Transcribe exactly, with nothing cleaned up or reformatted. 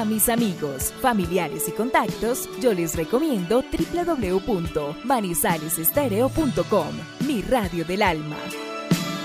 A mis amigos, familiares y contactos, yo les recomiendo doble u doble u doble u punto manizales estéreo punto com, mi radio del alma.